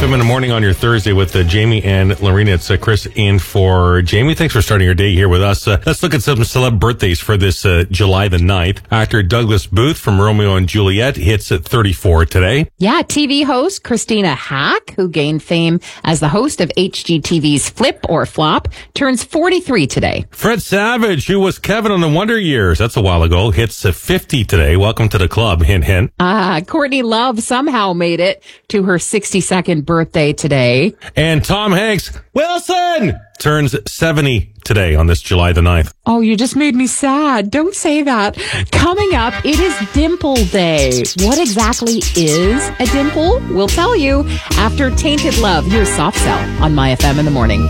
FM in the morning on your Thursday with Jamie and Lorena. It's Chris in for Jamie. Thanks for starting your day here with us. Let's look at some celeb birthdays for this July the 9th. Actor Douglas Booth from Romeo and Juliet hits at 34 today. Yeah, TV host Christina Hack, who gained fame as the host of HGTV's Flip or Flop, turns 43 today. Fred Savage, who was Kevin on the Wonder Years, that's a while ago, hits 50 today. Welcome to the club, hint, hint. Courtney Love somehow made it to her 62nd birthday today. And Tom Hanks, Wilson, turns 70 today on this July the 9th. Oh, you just made me sad. Don't say that. Coming up, it is Dimple Day. What exactly is a dimple? We'll tell you after Tainted Love. Here's Soft Cell on My FM in the morning.